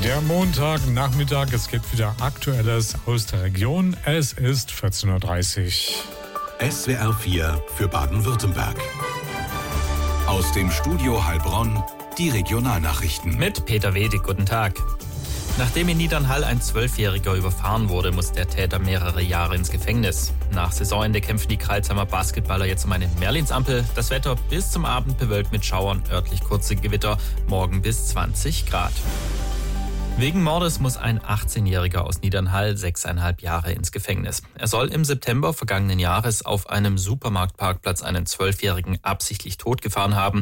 Der Montagnachmittag, es gibt wieder Aktuelles aus der Region. Es ist 14.30 Uhr. SWR 4 für Baden-Württemberg. Aus dem Studio Heilbronn die Regionalnachrichten. Mit Peter Wedig, guten Tag. Nachdem in Niedernhall ein 12-Jähriger überfahren wurde, muss der Täter mehrere Jahre ins Gefängnis. Nach Saisonende kämpfen die Kreilsheimer Basketballer jetzt um eine Merlinsampel. Das Wetter bis zum Abend bewölkt mit Schauern, örtlich kurze Gewitter, morgen bis 20 Grad. Wegen Mordes muss ein 18-Jähriger aus Niedernhall 6,5 Jahre ins Gefängnis. Er soll im September vergangenen Jahres auf einem Supermarktparkplatz einen 12-Jährigen absichtlich totgefahren haben.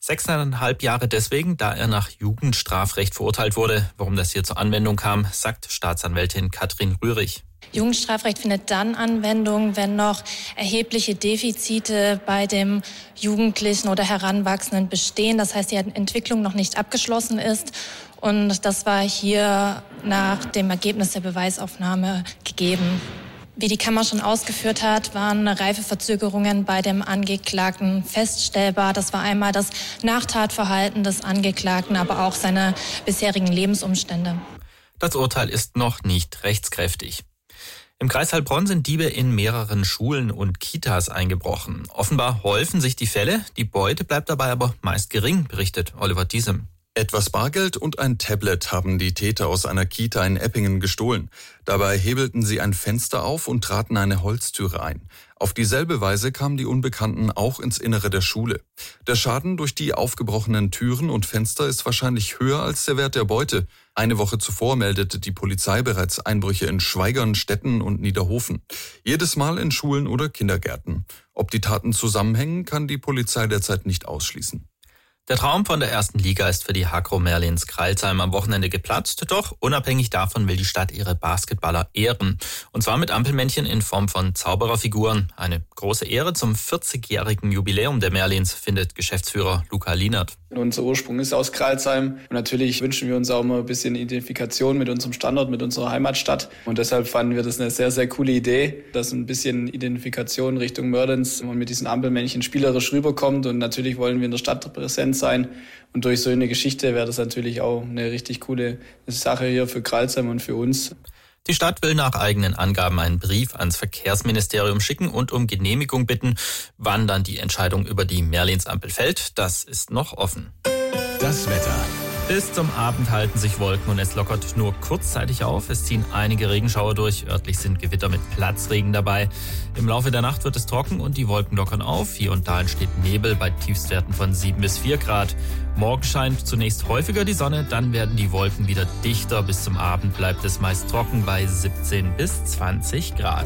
6,5 Jahre deswegen, da er nach Jugendstrafrecht verurteilt wurde. Warum das hier zur Anwendung kam, sagt Staatsanwältin Katrin Rührig. Jugendstrafrecht findet dann Anwendung, wenn noch erhebliche Defizite bei dem Jugendlichen oder Heranwachsenden bestehen. Das heißt, die Entwicklung noch nicht abgeschlossen ist. Und das war hier nach dem Ergebnis der Beweisaufnahme gegeben. Wie die Kammer schon ausgeführt hat, waren Reifeverzögerungen bei dem Angeklagten feststellbar. Das war einmal das Nachtatverhalten des Angeklagten, aber auch seine bisherigen Lebensumstände. Das Urteil ist noch nicht rechtskräftig. Im Kreis Heilbronn sind Diebe in mehreren Schulen und Kitas eingebrochen. Offenbar häufen sich die Fälle, die Beute bleibt dabei aber meist gering, berichtet Oliver Diesem. Etwas Bargeld und ein Tablet haben die Täter aus einer Kita in Eppingen gestohlen. Dabei hebelten sie ein Fenster auf und traten eine Holztüre ein. Auf dieselbe Weise kamen die Unbekannten auch ins Innere der Schule. Der Schaden durch die aufgebrochenen Türen und Fenster ist wahrscheinlich höher als der Wert der Beute. Eine Woche zuvor meldete die Polizei bereits Einbrüche in Schweigern, Stetten und Niederhofen. Jedes Mal in Schulen oder Kindergärten. Ob die Taten zusammenhängen, kann die Polizei derzeit nicht ausschließen. Der Traum von der ersten Liga ist für die Hakro Merlins Kreilsheim am Wochenende geplatzt, doch unabhängig davon will die Stadt ihre Basketballer ehren. Und zwar mit Ampelmännchen in Form von Zaubererfiguren. Eine große Ehre zum 40-jährigen Jubiläum der Merlins, findet Geschäftsführer Luca Lienert. Unser Ursprung ist aus Kreilsheim und natürlich wünschen wir uns auch mal ein bisschen Identifikation mit unserem Standort, mit unserer Heimatstadt. Und deshalb fanden wir das eine sehr, sehr coole Idee, dass ein bisschen Identifikation Richtung Merlins und mit diesen Ampelmännchen spielerisch rüberkommt. Und natürlich wollen wir in der Stadt präsent sein. Und durch so eine Geschichte wäre das natürlich auch eine richtig coole Sache hier für Kreilsheim und für uns. Die Stadt will nach eigenen Angaben einen Brief ans Verkehrsministerium schicken und um Genehmigung bitten. Wann dann die Entscheidung über die Merlinsampel fällt, das ist noch offen. Das Wetter. Bis zum Abend halten sich Wolken und es lockert nur kurzzeitig auf. Es ziehen einige Regenschauer durch. Örtlich sind Gewitter mit Platzregen dabei. Im Laufe der Nacht wird es trocken und die Wolken lockern auf. Hier und da entsteht Nebel bei Tiefstwerten von 7 bis 4 Grad. Morgen scheint zunächst häufiger die Sonne, dann werden die Wolken wieder dichter. Bis zum Abend bleibt es meist trocken bei 17 bis 20 Grad.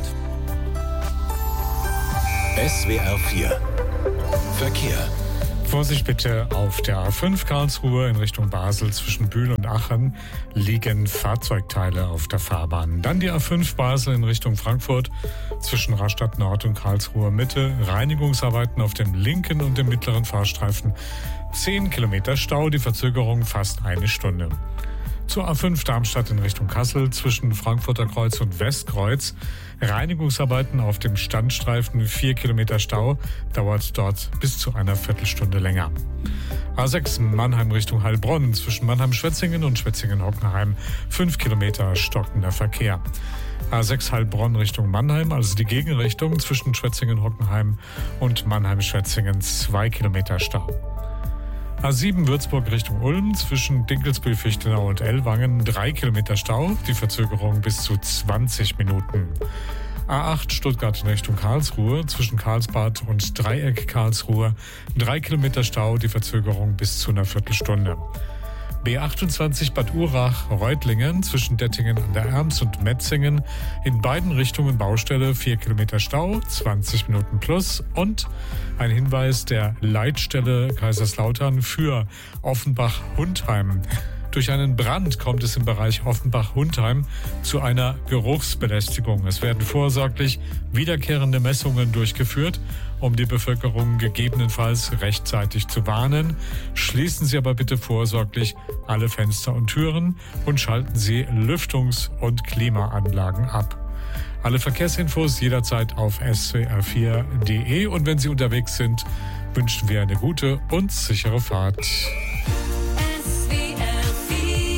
SWR 4 Verkehr. Vorsicht bitte, auf der A5 Karlsruhe in Richtung Basel zwischen Bühl und Aachen liegen Fahrzeugteile auf der Fahrbahn. Dann die A5 Basel in Richtung Frankfurt zwischen Rastatt Nord und Karlsruhe Mitte. Reinigungsarbeiten auf dem linken und dem mittleren Fahrstreifen. 10 Kilometer Stau, die Verzögerung fast eine Stunde. Zur A5 Darmstadt in Richtung Kassel zwischen Frankfurter Kreuz und Westkreuz. Reinigungsarbeiten auf dem Standstreifen, 4 Kilometer Stau, dauert dort bis zu einer Viertelstunde länger. A6 Mannheim Richtung Heilbronn zwischen Mannheim-Schwetzingen und Schwetzingen-Hockenheim, 5 Kilometer stockender Verkehr. A6 Heilbronn Richtung Mannheim, also die Gegenrichtung zwischen Schwetzingen-Hockenheim und Mannheim-Schwetzingen, 2 Kilometer Stau. A7 Würzburg Richtung Ulm zwischen Dinkelsbühl, Fichtenau und Ellwangen 3 Kilometer Stau, die Verzögerung bis zu 20 Minuten. A8 Stuttgart in Richtung Karlsruhe zwischen Karlsbad und Dreieck Karlsruhe 3 Kilometer Stau, die Verzögerung bis zu einer Viertelstunde. B28 Bad Urach, Reutlingen zwischen Dettingen an der Erms und Metzingen. In beiden Richtungen Baustelle, 4 Kilometer Stau, 20 Minuten plus. Und ein Hinweis der Leitstelle Kaiserslautern für Offenbach-Hundheim. Durch einen Brand kommt es im Bereich Offenbach-Hundheim zu einer Geruchsbelästigung. Es werden vorsorglich wiederkehrende Messungen durchgeführt, um die Bevölkerung gegebenenfalls rechtzeitig zu warnen. Schließen Sie aber bitte vorsorglich alle Fenster und Türen und schalten Sie Lüftungs- und Klimaanlagen ab. Alle Verkehrsinfos jederzeit auf swr4.de und wenn Sie unterwegs sind, wünschen wir eine gute und sichere Fahrt.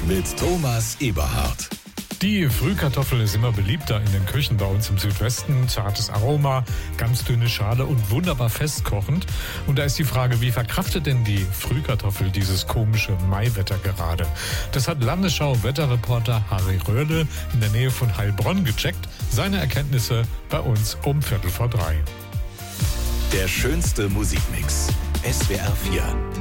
mit Thomas Eberhardt. Die Frühkartoffel ist immer beliebter in den Küchen bei uns im Südwesten. Zartes Aroma, ganz dünne Schale und wunderbar festkochend. Und da ist die Frage, wie verkraftet denn die Frühkartoffel dieses komische Maiwetter gerade? Das hat Landesschau-Wetterreporter Harry Röhrle in der Nähe von Heilbronn gecheckt. Seine Erkenntnisse bei uns um 3:15. Der schönste Musikmix. SWR 4.